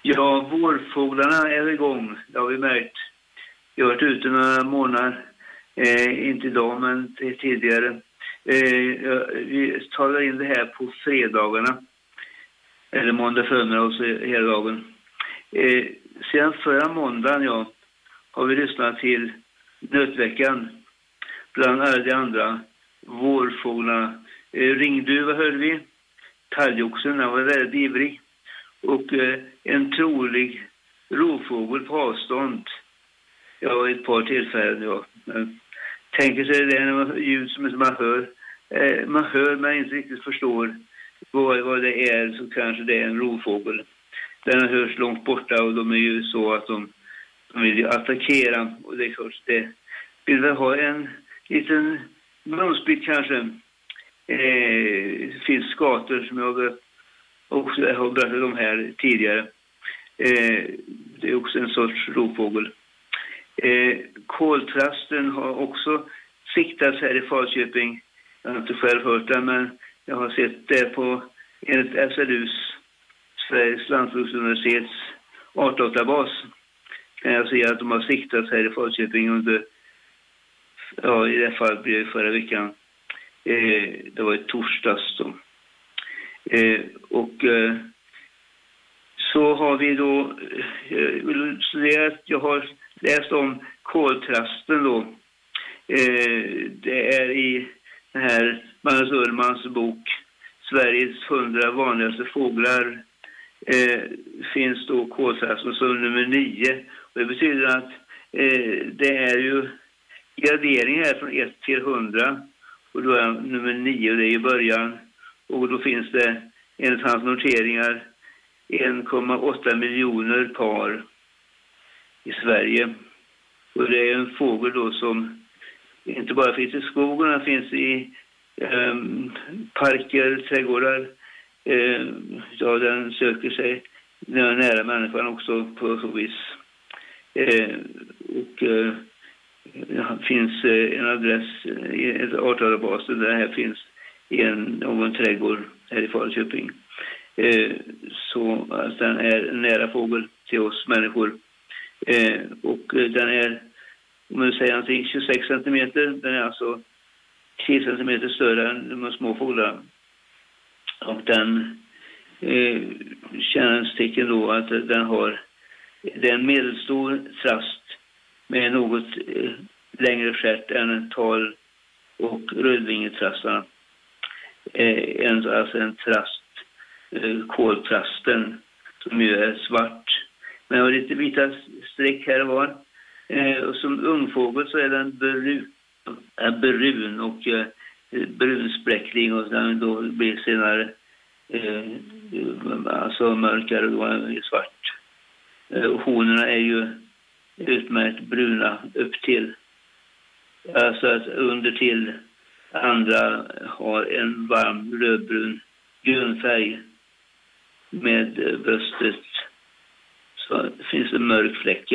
Ja, vårfåglarna är igång. Det har vi märkt. Jag har varit ute några månader. Inte idag, men tidigare. Vi talar in det här på fredagarna. Eller måndag förmiddag och så hela dagen. Sedan förra måndagen har vi lyssnat till nötveckan. Bland alla de andra vårfåglarna. Ringduva hörde vi. Talgoxen, den var väldigt ivrig. Och en trolig rovfågel på avstånd. Ja, ett par tillfällen, tänker sig det är ljud som man hör. Man hör men inte riktigt förstår vad det är, så kanske det är en rovfågel. Den hörs långt borta och de är ju så att de vill attackera. Och det är klart, det vill väl ha en liten mumsbit kanske. Det finns skator som jag också har berättat om här tidigare. Det är också en sorts rovfågel. Koltrasten har också siktats här i Falköping. Jag har inte själv hört det, men jag har sett det på enligt SLUs, Sveriges lantbruksuniversitets artdatabas. Kan jag säga att de har siktats här i Falköping under, i det fallet blev det förra veckan. Det var ett torsdags då. Så har vi då jag har läst om koltrasten då. Det är i den här Magnus Ullmans bok Sveriges 100 vanligaste fåglar finns då koltrasten som nummer 9. Och det betyder att det är ju gradering här från 1 till 100. Och då är nummer 9 och det är i början. Och då finns det enligt hans noteringar 1,8 miljoner par i Sverige. Och det är en fågel då som inte bara finns i skogen, den finns i parker, trädgårdar. Den söker sig nära människan också på så vis. Det finns en adress i ett artdatabas där här finns någon trädgård här i Falköping. Så alltså, den är en nära fågel till oss människor. Och den är, om man säger någonting, 26 centimeter. Den är alltså 10 centimeter större än de små fåglarna. Och den kännetecken då att den har en medelstor trast med något längre stjärt än tal- och rödvingetrastarna. Alltså en trast, koltrasten, som ju är svart. Men har lite vita streck här och var. Och som ungfågel så är den brun och brunspräcklig, och den då blir senare alltså mörkare och då är svart. Honorna är ju utmärkt bruna upp till, alltså att under till andra har en varm rödbrun grundfärg med bröstet. Så finns det mörk fläck,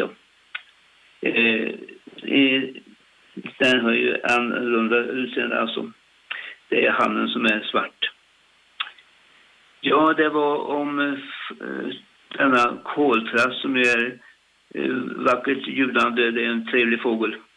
den har ju annorlunda utseende, alltså. Det är hannen som är svart. Ja, det var om denna koltrast som är vackert ljudande. Det är en trevlig fågel.